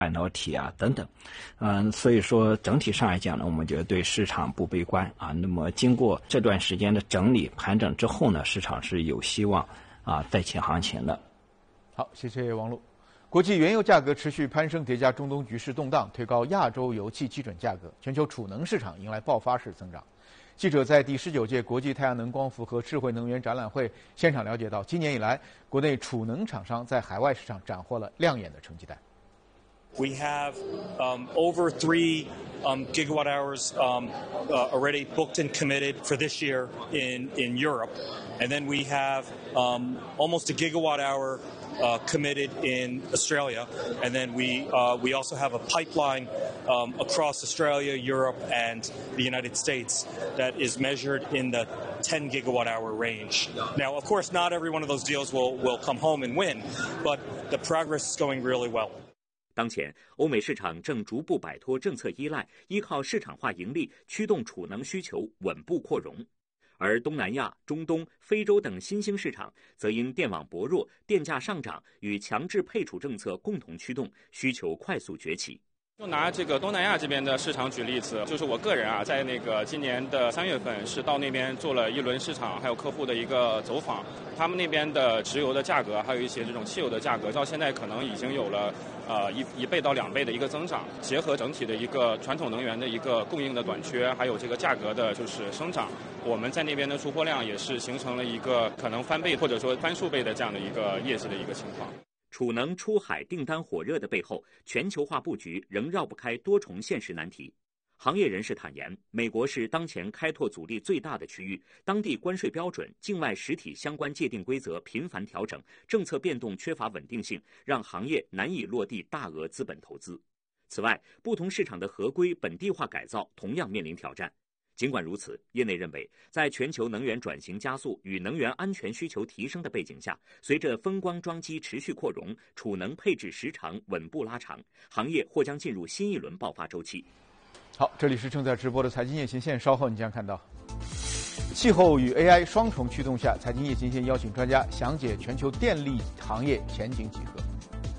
半导体啊等等，所以说整体上来讲呢，我们觉得对市场不悲观啊。那么经过这段时间的整理盘整之后呢，市场是有希望再起行情的。 好，谢谢王璐。国际原油价格持续攀升，叠加中东局势动荡，推高亚洲油气基准价格，全球储能市场迎来爆发式增长。记者在第19届国际太阳能光伏和智慧能源展览会现场了解到，今年以来，国内储能厂商在海外市场斩获了亮眼的成绩单。 We have over 3 gigawatt hours already booked and committed for this year in Europe. And then we have almost a gigawatt hour committed in Australia. And then we also have a pipeline across Australia, Europe, and the United States that is measured in the 10 gigawatt hour range. Now, of course, not every one of those deals will come home and win, but the progress is going really well. 当前，欧美市场正逐步摆脱政策依赖，依靠市场化盈利驱动储能需求稳步扩容。而东南亚、中东、非洲等新兴市场则因电网薄弱、电价上涨与强制配储政策共同驱动，需求快速崛起。 就拿这个东南亚这边的市场举例子，就是我个人在今年的3月份是到那边做了一轮市场还有客户的一个走访，他们那边的直油的价格还有一些这种汽油的价格，到现在可能已经有了1倍到2倍的一个增长，结合整体的一个传统能源的一个供应的短缺，还有这个价格的就是生长，我们在那边的出货量也是形成了一个可能翻倍或者说翻数倍的这样的一个业绩的一个情况。 储能出海订单火热的背后，全球化布局仍绕不开多重现实难题。行业人士坦言，美国是当前开拓阻力最大的区域，当地关税标准、境外实体相关界定规则频繁调整，政策变动缺乏稳定性，让行业难以落地大额资本投资。此外，不同市场的合规本地化改造同样面临挑战。尽管如此，业内认为，在全球能源转型加速与能源安全需求提升的背景下，随着风光装机持续扩容，储能配置时长稳步拉长，行业或将进入新一轮爆发周期。 好，这里是正在直播的财经夜行线，稍后你将看到，气候与 AI 双重驱动下，财经夜行线邀请专家详解全球电力行业前景几何。